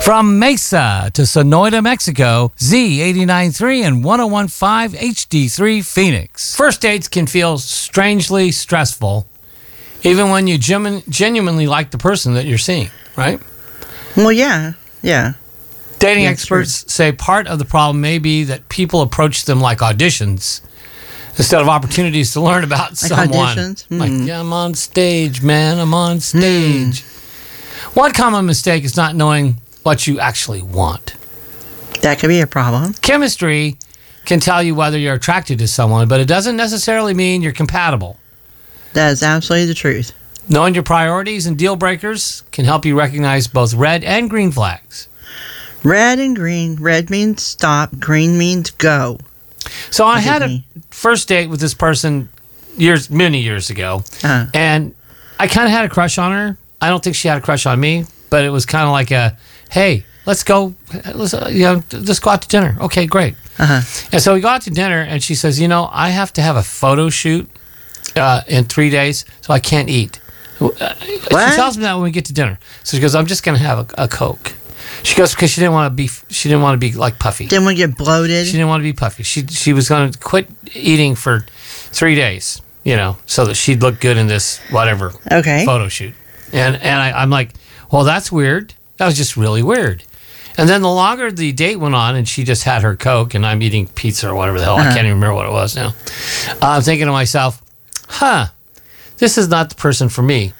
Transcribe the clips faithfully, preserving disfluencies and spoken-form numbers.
From Mesa to Sonoyta, Mexico, Z eighty-nine point three and one oh one point five H D three Phoenix. First dates can feel strangely stressful, even when you genu- genuinely like the person that you're seeing, right? Well, yeah, yeah. Dating Yeah, experts say part of the problem may be that people approach them like auditions instead of opportunities to learn about Like someone. auditions? Hmm. Like, yeah, I'm on stage, man. I'm on stage. One common mistake is not knowing what you actually want. That could be a problem. Chemistry can tell you whether you're attracted to someone, but it doesn't necessarily mean you're compatible. That is absolutely the truth. Knowing your priorities and deal breakers can help you recognize both red and green flags. Red and green. Red means stop. Green means go. So I Look had at a me. first date with this person years, many years ago, Uh-huh. and I kind of had a crush on her. I don't think she had a crush on me, but it was kind of like a, hey, let's go, let's uh, you know, let's go out to dinner. Okay, great. Uh-huh. And so we go out to dinner, and she says, you know, I have to have a photo shoot uh, in three days, so I can't eat. Uh, She What? tells me that when we get to dinner. So she goes, I'm just going to have a, a Coke. She goes, because she didn't want to be, she didn't want to be like puffy. Then we get bloated. She didn't want to be puffy. She she was going to quit eating for three days, you know, so that she'd look good in this whatever Okay. photo shoot. And and I, I'm like, well, that's weird. That was just really weird. And then the longer the date went on, and she just had her Coke, and I'm eating pizza or whatever the hell. Uh-huh. I can't even remember what it was now. Uh, I'm thinking to myself, huh, this is not the person for me.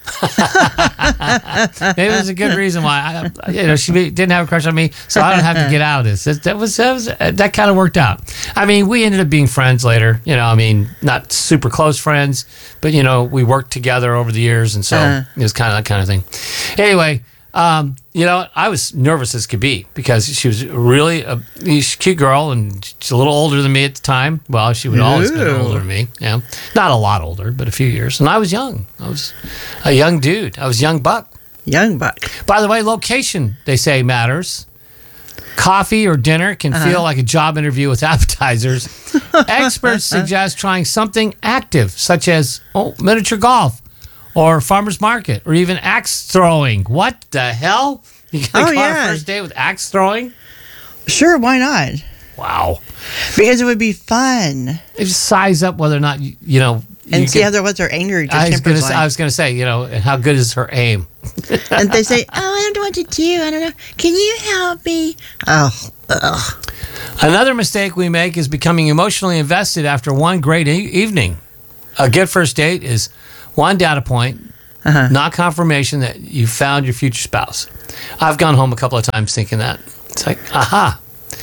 Maybe it was a good reason why I, you know, she didn't have a crush on me, so I don't have to get out of this. That, that was that was that kind of worked out. I mean, we ended up being friends later. You know, I mean, not super close friends, but you know, we worked together over the years, and so Uh-huh. it was kind of that kind of thing. Anyway, um, you know, I was nervous as could be because she was really a, she's a cute girl, and she's a little older than me at the time. Well, she would always been Ooh. older than me. Yeah, not a lot older, but a few years. And I was young. I was a young dude. I was a young buck. Young buck. By the way, location, they say, matters. Coffee or dinner can Uh-huh. feel like a job interview with appetizers. Experts suggest trying something active, such as oh, miniature golf or farmer's market or even axe throwing. What the hell? You gonna Oh, go on yeah. a first date with axe throwing? Sure, why not? Wow. Because it would be fun. Just size up whether or not, you, you know. And you see get- how their what's their anger I was, tempers gonna, like. say- I was gonna say, you know, how good is her aim? And they say, "Oh, I don't know what to do. I don't know. Can you help me?" Oh, ugh. Another mistake we make is becoming emotionally invested after one great e- evening. A good first date is one data point, Uh-huh. not confirmation that you found your future spouse. I've gone home a couple of times thinking that. It's like, aha.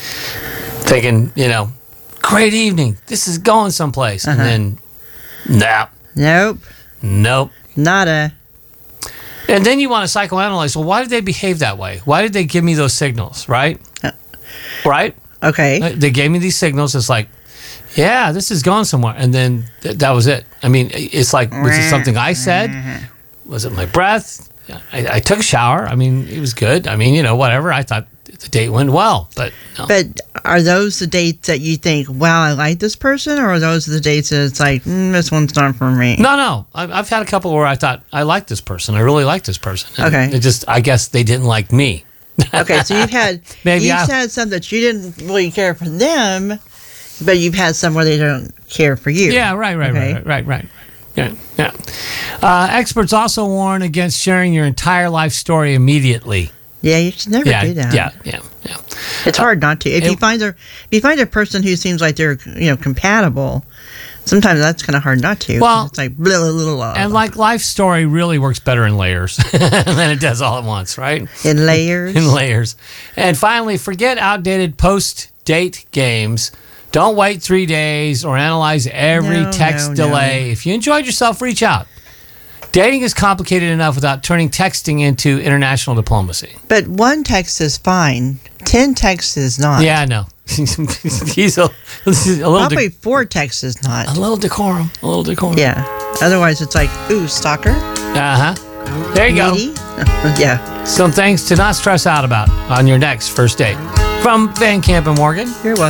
Thinking, you know, great evening. This is going someplace. Uh-huh. And then, nope, Nope, nope. nada. And then you want to psychoanalyze, well, why did they behave that way? Why did they give me those signals, right? Uh. Right? Okay. They gave me these signals. It's like, yeah, this is going somewhere. And then th- that was it. I mean, it's like, was it something I said? Was it my breath? I, I took a shower. I mean, it was good. I mean, you know, whatever. I thought the date went well, but no. But are those the dates that you think, wow, I like this person? Or are those the dates that it's like, mm, this one's not for me? No, no. I've, I've had a couple where I thought, I like this person. I really like this person. And Okay. It just, I guess they didn't like me. Okay, so you've had Maybe you've I- had some that you didn't really care for them, but you've had some where they don't care for you. Yeah, right, right, Okay. right, right, right, right. Yeah, yeah. Uh, experts also warn against sharing your entire life story immediately. Yeah, you should never Yeah, do that. yeah, yeah, yeah. It's hard not to. If it- you find a if you find a person who seems like they're you know compatible, sometimes that's kind of hard not to. Well, it's like blah, blah, blah, blah. And like life story really works better in layers than it does all at once, right? in layers. In layers. And finally, forget outdated post-date games. Don't wait three days or analyze every No, text no, delay. no. If you enjoyed yourself, reach out. Dating is complicated enough without turning texting into international diplomacy. But one text is fine. Ten texts is not. Yeah, I know. He's a, he's a little, Probably de- four texts is not. a little decorum. A little decorum. Yeah. Otherwise, it's like, ooh, stalker. Uh huh. There you go. Needy? yeah. Some things to not stress out about on your next first date. From Van Camp and Morgan. You're welcome.